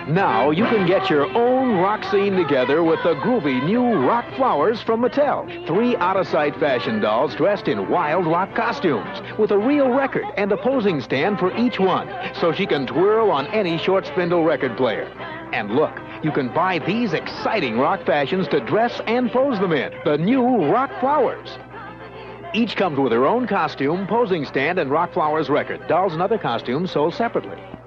Now you can get your own rock scene together with the groovy new Rock Flowers from Mattel. 3 out-of-sight fashion dolls dressed in wild rock costumes with a real record and a posing stand for each one, so she can twirl on any short spindle record player. And look, you can buy these exciting rock fashions to dress and pose them in. The new Rock Flowers. Each comes with her own costume, posing stand, and Rock Flowers record. Dolls and other costumes sold separately.